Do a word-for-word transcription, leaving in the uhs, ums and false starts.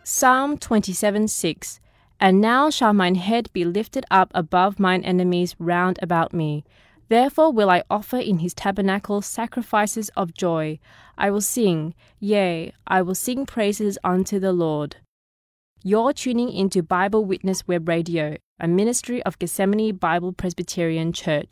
Psalm twenty-seven six. And now shall mine head be lifted up above mine enemies round about me. Therefore will I offer in his tabernacle sacrifices of joy. I will sing, yea, I will sing praises unto the Lord. You're tuning into Bible Witness Web Radio, a ministry of Gethsemane Bible Presbyterian Church.